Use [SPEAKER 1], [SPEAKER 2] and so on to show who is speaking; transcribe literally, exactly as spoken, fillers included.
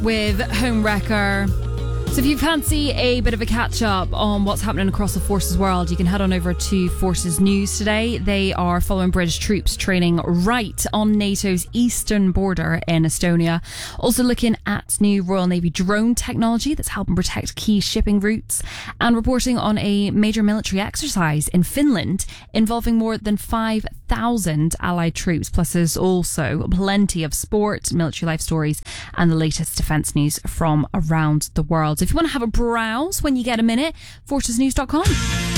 [SPEAKER 1] with Home Wrecker. So if you fancy a bit of a catch-up on what's happening across the Forces world, you can head on over to Forces News today. They are following British troops training right on NATO's eastern border in Estonia. Also looking at new Royal Navy drone technology that's helping protect key shipping routes, and reporting on a major military exercise in Finland involving more than five thousand allied troops. Plus there's also plenty of sport, military life stories, and the latest defence news from around the world. If you want to have a browse when you get a minute, forces news dot com.